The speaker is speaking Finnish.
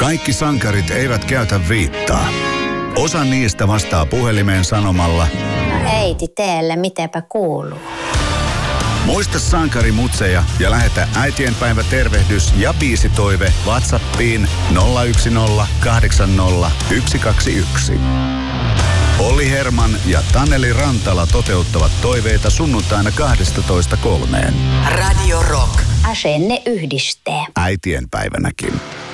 Kaikki sankarit eivät käytä viittaa. Osa niistä vastaa puhelimeen sanomalla: äiti, teelle mitäpä kuuluu? Muista sankarimutseja ja lähetä äitienpäivätervehdys ja biisitoive WhatsAppiin 010 80 121. Olli Herman ja Taneli Rantala toteuttavat toiveita sunnuntaina 12:03. Radio Rock. Asenne yhdistää. Äitienpäivänäkin.